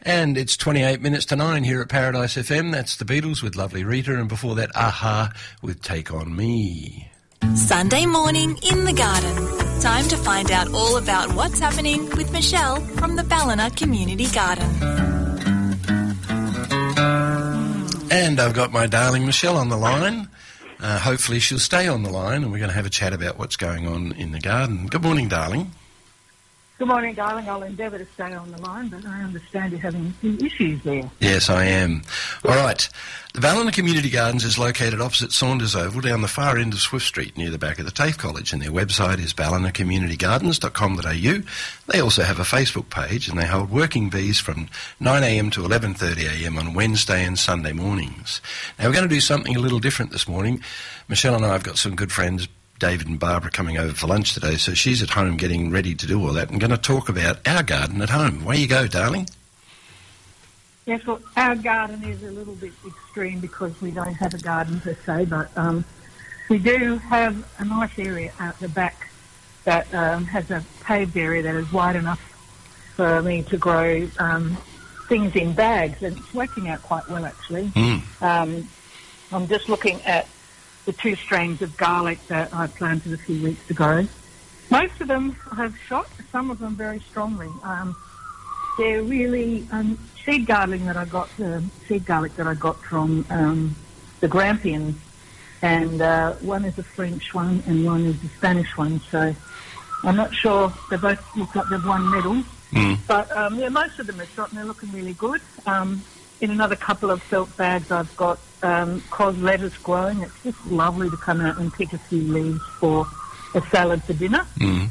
And it's 28 minutes to 9 here at Paradise FM. That's the Beatles with Lovely Rita, and before that, Aha with Take On Me. Sunday morning in the garden. Time to find out all about what's happening with Michelle from the Ballina Community Garden. And I've got my darling Michelle on the line. Hopefully she'll stay on the line, and we're going to have a chat about what's going on in the garden. Good morning, darling. Good morning, darling. I'll endeavour to stay on the line, but I understand you're having some issues there. Yes, I am. All right. The Ballina Community Gardens is located opposite Saunders Oval down the far end of Swift Street near the back of the TAFE College, and their website is ballinacommunitygardens.com.au. They also have a Facebook page, and they hold working bees from 9am to 11:30am on Wednesday and Sunday mornings. Now, we're going to do something a little different this morning. Michelle and I have got some good friends, David and Barbara, coming over for lunch today, so she's at home getting ready to do all that and going to talk about our garden at home. Away you go, darling. Yes, well, our garden is a little bit extreme because we don't have a garden per se, but we do have a nice area out the back that has a paved area that is wide enough for me to grow things in bags, and it's working out quite well, actually. I'm just looking at the 2 strains of garlic that I planted a few weeks ago. Most of them have shot, some of them very strongly. They're really seed garlic that I got from the Grampians, and one is a French one and one is a Spanish one. So I'm not sure. They both look like they've won medals, but yeah, most of them are shot and they're looking really good. In another couple of felt bags, I've got cos lettuce growing. It's just lovely to come out and pick a few leaves for a salad for dinner.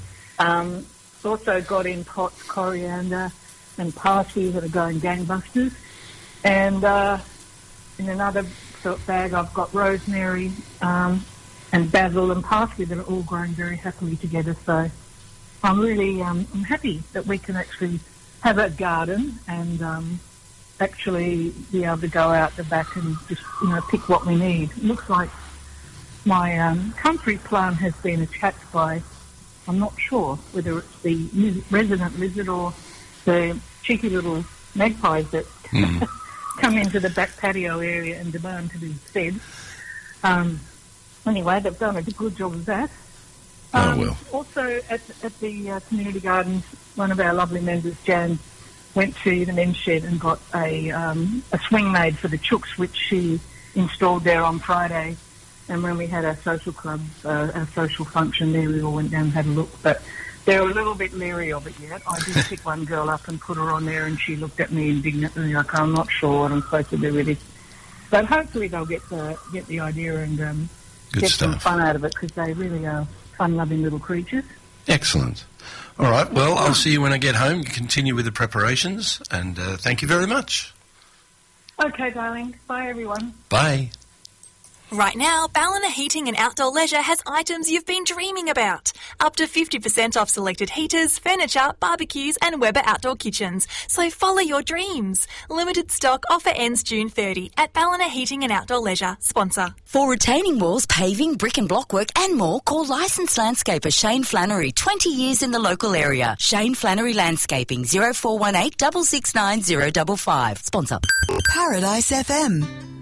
Also got in pots coriander and parsley that are going gangbusters. And in another felt bag, I've got rosemary and basil and parsley that are all growing very happily together. So I'm really I'm happy that we can actually have a garden and actually be able to go out the back and just, pick what we need. It looks like my country plant has been attacked by, I'm not sure whether it's the resident lizard or the cheeky little magpies that come into the back patio area and demand to be fed. Anyway, they've done a good job of that. Also, at the community gardens, one of our lovely members, Jan, went to the men's shed and got a swing made for the chooks, which she installed there on Friday. And when we had our social club, our social function there, we all went down and had a look. But they're a little bit leery of it yet. I did pick one girl up and put her on there, and she looked at me indignantly like, I'm not sure what I'm supposed to do with it. But hopefully they'll get the idea and get some fun out of it, because they really are fun-loving little creatures. Excellent. All right, well, I'll see you when I get home. You continue with the preparations, and thank you very much. Okay, darling. Bye, everyone. Bye. Right now, Ballina Heating and Outdoor Leisure has items you've been dreaming about. Up to 50% off selected heaters, furniture, barbecues and Weber outdoor kitchens. So follow your dreams. Limited stock offer ends June 30 at Ballina Heating and Outdoor Leisure. Sponsor. For retaining walls, paving, brick and block work and more, call licensed landscaper Shane Flannery, 20 years in the local area. Shane Flannery Landscaping, 0418 669 055. Sponsor. Paradise FM.